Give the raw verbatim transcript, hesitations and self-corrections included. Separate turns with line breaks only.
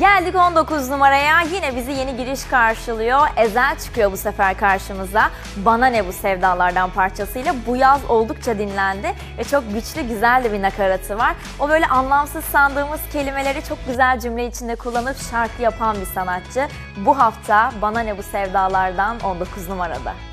Geldik on dokuz numaraya. Yine bizi yeni giriş karşılıyor. Ezel çıkıyor bu sefer karşımıza. Bana Ne Bu Sevdalardan parçasıyla bu yaz oldukça dinlendi ve çok güçlü, güzel de bir nakaratı var. O böyle anlamsız sandığımız kelimeleri çok güzel cümle içinde kullanıp şarkı yapan bir sanatçı. Bu hafta Bana Ne Bu Sevdalardan on dokuz numarada.